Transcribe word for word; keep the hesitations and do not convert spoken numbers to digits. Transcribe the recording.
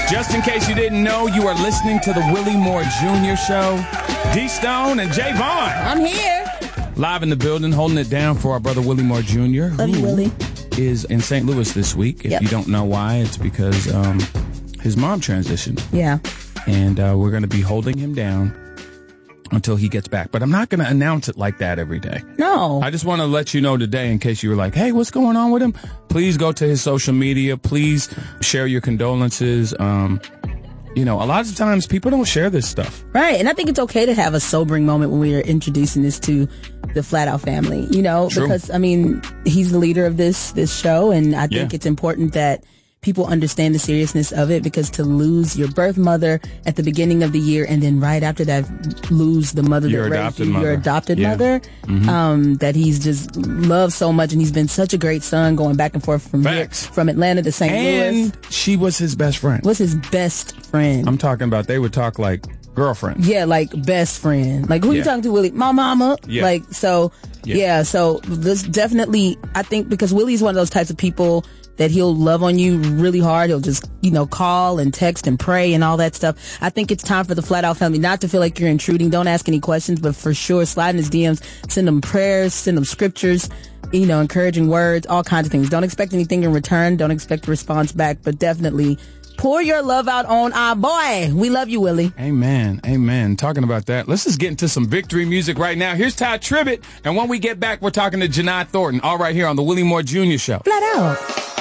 Just in case you didn't know, you are listening to the Willie Moore Junior Show. D Stone and Jay Vaughn. I'm here. Live in the building, holding it down for our brother Willie Moore Junior Love you, Willie. Is in Saint Louis this week. If Yep. you don't know why, it's because um, his mom transitioned. Yeah. And uh, we're going to be holding him down until he gets back. But I'm not going to announce it like that every day. No. I just want to let you know today, in case you were like, hey, what's going on with him? Please go to his social media. Please share your condolences. Um, you know, a lot of times people don't share this stuff. Right. And I think it's okay to have a sobering moment when we are introducing this to the Flat Out family, you know, True. because, I mean, he's the leader of this, this show. And I think Yeah. it's important that people understand the seriousness of it, because to lose your birth mother at the beginning of the year and then right after that lose the mother Your that raised adopted you, mother. your adopted Yeah. mother, Mhm. um, that he's just loved so much, and he's been such a great son going back and forth from here, Facts. from Atlanta to Saint And Louis. she was his best friend. Was his best friend. I'm talking about they would talk like girlfriends. Yeah, like best friend. Like, who you Yeah. talking to, Willie? My mama. Yeah. Like, so, Yeah. yeah. So this definitely, I think, because Willie's one of those types of people that he'll love on you really hard. He'll just, you know, call and text and pray and all that stuff. I think it's time for the Flat Out family not to feel like you're intruding. Don't ask any questions, but for sure, slide in his D Ms, send them prayers, send them scriptures, you know, encouraging words, all kinds of things. Don't expect anything in return. Don't expect a response back, but definitely pour your love out on our boy. We love you, Willie. Amen. Amen. Talking about that, let's just get into some victory music right now. Here's Ty Tribbett. And when we get back, we're talking to Janai Thornton. All right here on the Willie Moore Junior Show. Flat Out.